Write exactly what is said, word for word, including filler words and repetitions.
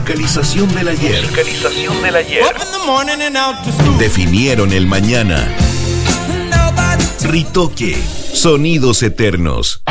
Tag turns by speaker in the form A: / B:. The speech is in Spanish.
A: Musicalización del ayer.
B: Musicalización del ayer.
A: Definieron el mañana. Ritoque, sonidos eternos.